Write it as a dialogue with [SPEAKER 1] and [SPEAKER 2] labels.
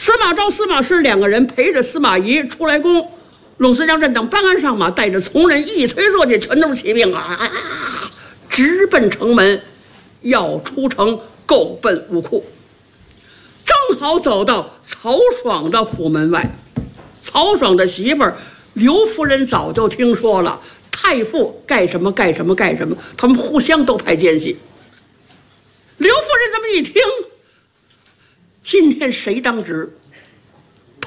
[SPEAKER 1] 司马昭、司马师两个人陪着司马懿出来攻。龙思江镇等搬鞍上马，带着从人一催坐骑，全都是骑兵啊，直奔城门，要出城够奔武库。正好走到曹爽的府门外，曹爽的媳妇儿刘夫人早就听说了太傅干什么，他们互相都派奸细。刘夫人这么一听，今天谁当值？